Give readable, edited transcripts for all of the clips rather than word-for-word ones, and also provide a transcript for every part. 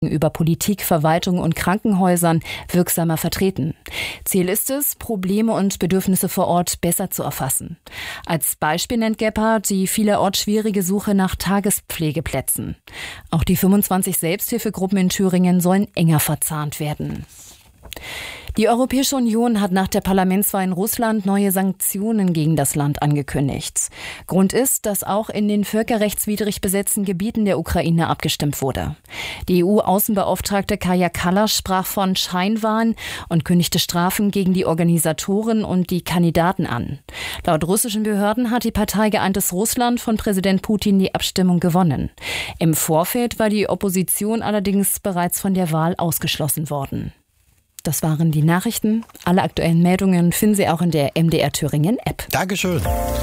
über Politik, Verwaltung und Krankenhäusern wirksamer vertreten. Ziel ist es, Probleme und Bedürfnisse vor Ort besser zu erfassen. Als Beispiel nennt Gebhardt die vielerorts schwierige Suche nach Tagespflegeplätzen. Auch die 25 Selbsthilfegruppen in Thüringen sollen enger verzahnt werden. Die Europäische Union hat nach der Parlamentswahl in Russland neue Sanktionen gegen das Land angekündigt. Grund ist, dass auch in den völkerrechtswidrig besetzten Gebieten der Ukraine abgestimmt wurde. Die EU-Außenbeauftragte Kaja Kallas sprach von Scheinwahlen und kündigte Strafen gegen die Organisatoren und die Kandidaten an. Laut russischen Behörden hat die Partei Geeintes Russland von Präsident Putin die Abstimmung gewonnen. Im Vorfeld war die Opposition allerdings bereits von der Wahl ausgeschlossen worden. Das waren die Nachrichten. Alle aktuellen Meldungen finden Sie auch in der MDR Thüringen App. Dankeschön.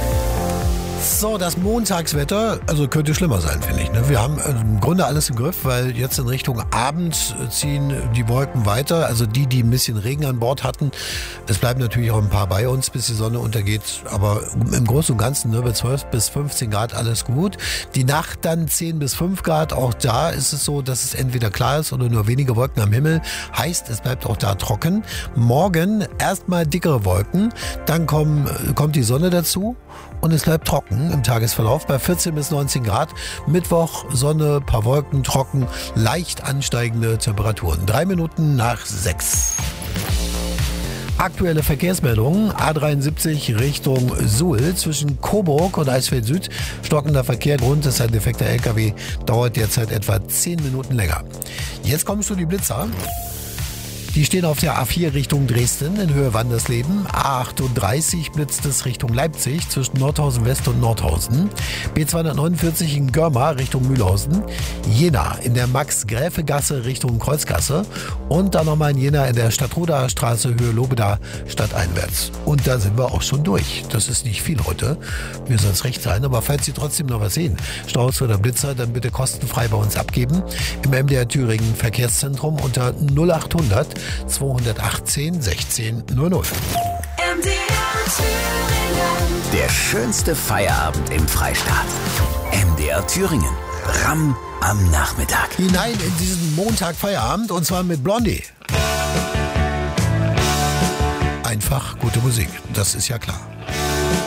So, das Montagswetter, also könnte schlimmer sein, finde ich. Wir haben im Grunde alles im Griff, weil jetzt in Richtung Abend ziehen die Wolken weiter. Also die ein bisschen Regen an Bord hatten. Es bleiben natürlich auch ein paar bei uns, bis die Sonne untergeht. Aber im Großen und Ganzen bei 12 bis 15 Grad alles gut. Die Nacht dann 10 bis 5 Grad. Auch da ist es so, dass es entweder klar ist oder nur wenige Wolken am Himmel. Heißt, es bleibt auch da trocken. Morgen erstmal dickere Wolken. Dann kommt die Sonne dazu. Und es bleibt trocken im Tagesverlauf bei 14 bis 19 Grad. Mittwoch Sonne, paar Wolken, trocken, leicht ansteigende Temperaturen. 3 Minuten nach 6. Aktuelle Verkehrsmeldungen. A73 Richtung Suhl zwischen Coburg und Eisfeld Süd. Stockender Verkehr. Grund ist ein defekter LKW. Dauert derzeit etwa 10 Minuten länger. Jetzt kommst du die Blitzer. Die stehen auf der A4 Richtung Dresden in Höhe Wandersleben. A38 blitzt es Richtung Leipzig zwischen Nordhausen West und Nordhausen. B249 in Görma Richtung Mühlhausen. Jena in der Max-Gräfe-Gasse Richtung Kreuzgasse. Und dann nochmal in Jena in der Stadtruder Straße Höhe Lobeda stadteinwärts. Und da sind wir auch schon durch. Das ist nicht viel heute. Mir soll es recht sein. Aber falls Sie trotzdem noch was sehen, Staus oder Blitzer, dann bitte kostenfrei bei uns abgeben. Im MDR Thüringen Verkehrszentrum unter 0800 218 16 00. Der schönste Feierabend im Freistaat. MDR Thüringen. Ramm am Nachmittag. Hinein in diesen Montag Feierabend und zwar mit Blondie. Einfach gute Musik, das ist ja klar.